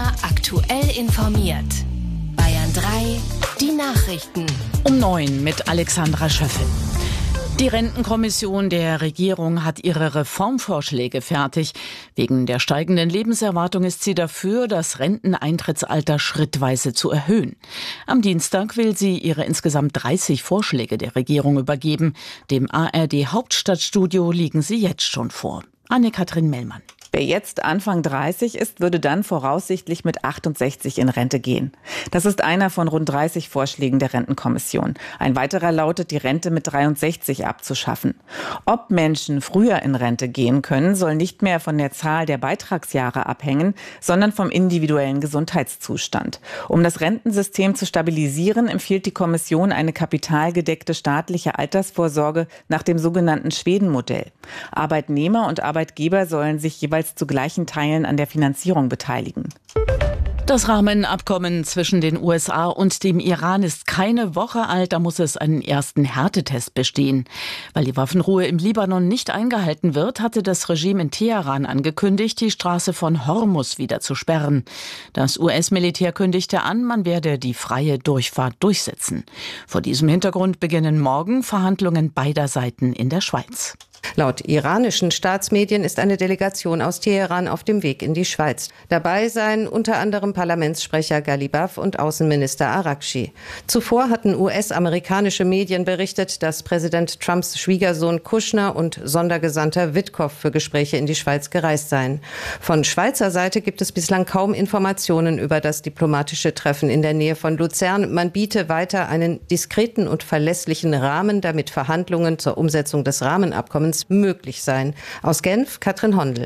Immer aktuell informiert. Bayern 3, die Nachrichten. Um 9 mit Alexandra Schöffel. Die Rentenkommission der Regierung hat ihre Reformvorschläge fertig. Wegen der steigenden Lebenserwartung ist sie dafür, das Renteneintrittsalter schrittweise zu erhöhen. Am Dienstag will sie ihre insgesamt 30 Vorschläge der Regierung übergeben. Dem ARD Hauptstadtstudio liegen sie jetzt schon vor. Anne-Kathrin Mellmann. Wer jetzt Anfang 30 ist, würde dann voraussichtlich mit 68 in Rente gehen. Das ist einer von rund 30 Vorschlägen der Rentenkommission. Ein weiterer lautet, die Rente mit 63 abzuschaffen. Ob Menschen früher in Rente gehen können, soll nicht mehr von der Zahl der Beitragsjahre abhängen, sondern vom individuellen Gesundheitszustand. Um das Rentensystem zu stabilisieren, empfiehlt die Kommission eine kapitalgedeckte staatliche Altersvorsorge nach dem sogenannten Schweden-Modell. Arbeitnehmer und Arbeitgeber sollen sich jeweils zu gleichen Teilen an der Finanzierung beteiligen. Das Rahmenabkommen zwischen den USA und dem Iran ist keine Woche alt, da muss es einen ersten Härtetest bestehen. Weil die Waffenruhe im Libanon nicht eingehalten wird, hatte das Regime in Teheran angekündigt, die Straße von Hormuz wieder zu sperren. Das US-Militär kündigte an, man werde die freie Durchfahrt durchsetzen. Vor diesem Hintergrund beginnen morgen Verhandlungen beider Seiten in der Schweiz. Laut iranischen Staatsmedien ist eine Delegation aus Teheran auf dem Weg in die Schweiz. Dabei seien unter anderem Parlamentssprecher Ghalibaf und Außenminister Araghchi. Zuvor hatten US-amerikanische Medien berichtet, dass Präsident Trumps Schwiegersohn Kushner und Sondergesandter Witkow für Gespräche in die Schweiz gereist seien. Von Schweizer Seite gibt es bislang kaum Informationen über das diplomatische Treffen in der Nähe von Luzern. Man biete weiter einen diskreten und verlässlichen Rahmen, damit Verhandlungen zur Umsetzung des Rahmenabkommens möglich sein. Aus Genf, Katrin Hondel.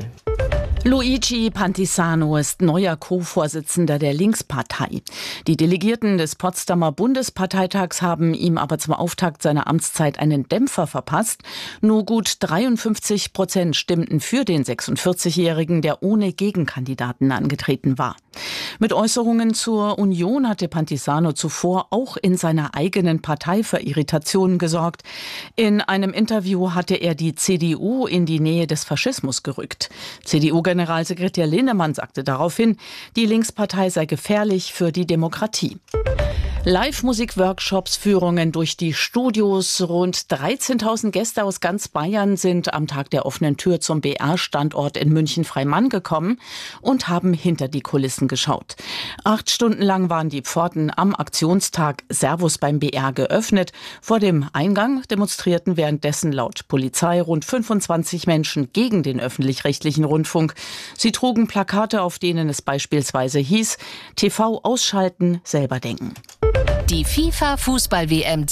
Luigi Pantisano ist neuer Co-Vorsitzender der Linkspartei. Die Delegierten des Potsdamer Bundesparteitags haben ihm aber zum Auftakt seiner Amtszeit einen Dämpfer verpasst. Nur gut 53% stimmten für den 46-Jährigen, der ohne Gegenkandidaten angetreten war. Mit Äußerungen zur Union hatte Pantisano zuvor auch in seiner eigenen Partei für Irritationen gesorgt. In einem Interview hatte er die CDU in die Nähe des Faschismus gerückt. CDU-Generalsekretär Linnemann sagte daraufhin, die Linkspartei sei gefährlich für die Demokratie. Live-Musik-Workshops, Führungen durch die Studios. Rund 13.000 Gäste aus ganz Bayern sind am Tag der offenen Tür zum BR-Standort in München-Freimann gekommen und haben hinter die Kulissen geschaut. 8 Stunden lang waren die Pforten am Aktionstag Servus beim BR geöffnet. Vor dem Eingang demonstrierten währenddessen laut Polizei rund 25 Menschen gegen den öffentlich-rechtlichen Rundfunk. Sie trugen Plakate, auf denen es beispielsweise hieß: TV ausschalten, selber denken. Die FIFA-Fußball-WM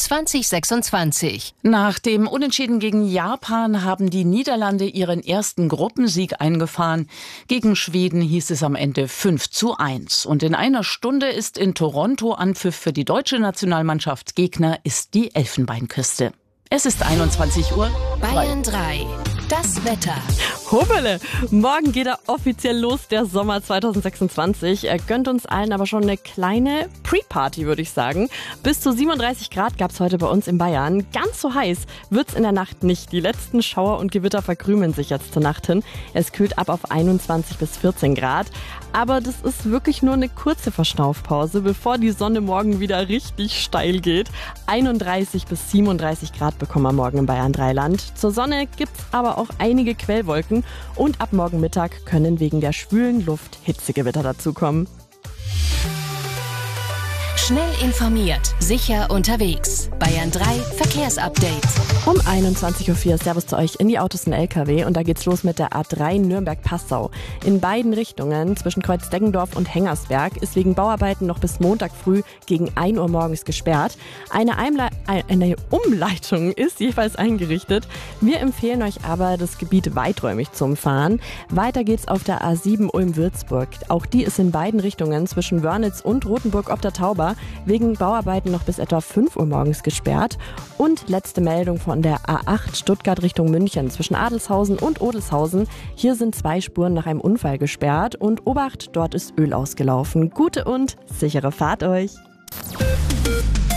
2026. Nach dem Unentschieden gegen Japan haben die Niederlande ihren ersten Gruppensieg eingefahren. Gegen Schweden hieß es am Ende 5:1. Und in einer Stunde ist in Toronto Anpfiff für die deutsche Nationalmannschaft. Gegner ist die Elfenbeinküste. Es ist 21 Uhr. Bayern 3. Das Wetter. Hubbele! Morgen geht er offiziell los, der Sommer 2026. Er gönnt uns allen aber schon eine kleine Pre-Party, würde ich sagen. Bis zu 37 Grad gab es heute bei uns in Bayern. Ganz so heiß wird's in der Nacht nicht. Die letzten Schauer und Gewitter verkrümeln sich jetzt zur Nacht hin. Es kühlt ab auf 21 bis 14 Grad. Aber das ist wirklich nur eine kurze Verschnaufpause, bevor die Sonne morgen wieder richtig steil geht. 31 bis 37 Grad bekommen wir morgen im Bayern 3 Land. Zur Sonne gibt's aber auch einige Quellwolken und ab morgen Mittag können wegen der schwülen Luft Hitzegewitter dazukommen. Schnell informiert, sicher unterwegs. Bayern 3 Verkehrsupdate. Um 21.04 Uhr Servus zu euch in die Autos und LKW und da geht's los mit der A3 Nürnberg-Passau. In beiden Richtungen zwischen Kreuz-Deggendorf und Hengersberg ist wegen Bauarbeiten noch bis Montag früh gegen 1 Uhr morgens gesperrt. Eine Umleitung ist jeweils eingerichtet. Wir empfehlen euch aber, das Gebiet weiträumig zu umfahren. Weiter geht's auf der A7 Ulm-Würzburg. Auch die ist in beiden Richtungen zwischen Wörnitz und Rothenburg ob der Tauber wegen Bauarbeiten noch bis etwa 5 Uhr morgens gesperrt. Und letzte Meldung von der A8 Stuttgart Richtung München zwischen Adelshausen und Odelshausen. Hier sind 2 Spuren nach einem Unfall gesperrt und Obacht, dort ist Öl ausgelaufen. Gute und sichere Fahrt euch!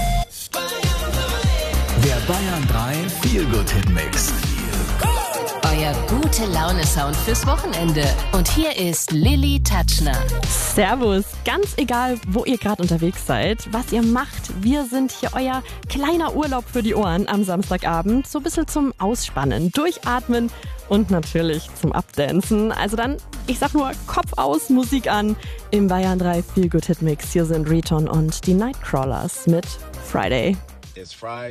Der Bayern 3 Feel-Good-Hit-Mix. Euer Gute-Laune-Sound fürs Wochenende. Und hier ist Lilly Tatschner. Servus, ganz egal, wo ihr gerade unterwegs seid, was ihr macht, wir sind hier euer kleiner Urlaub für die Ohren am Samstagabend. So ein bisschen zum Ausspannen, Durchatmen und natürlich zum Abdancen. Also dann, ich sag nur, Kopf aus, Musik an. Im Bayern 3 Feel Good Hit Mix. Hier sind Riton und die Nightcrawlers mit Friday.